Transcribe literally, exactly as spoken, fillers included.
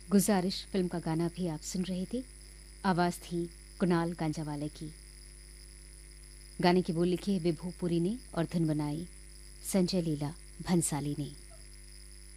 गुजारिश फिल्म का गाना भी आप सुन रहे थे। आवाज़ थी कुणाल गांजावाले की। गाने की बोल लिखी है विभू पुरी ने और धुन बनाई संजय लीला भंसाली ने।